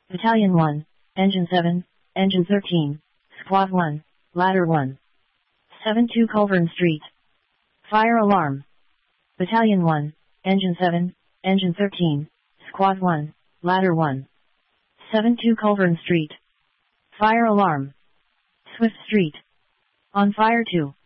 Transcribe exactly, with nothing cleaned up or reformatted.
Battalion one, Engine seven, Engine thirteen, Squad one, Ladder one. seven two Culverin Street. Fire alarm. Battalion one, Engine seven, Engine thirteen, Squad one, Ladder one. seven two Culverin Street. Fire alarm. Swift Street. On fire two.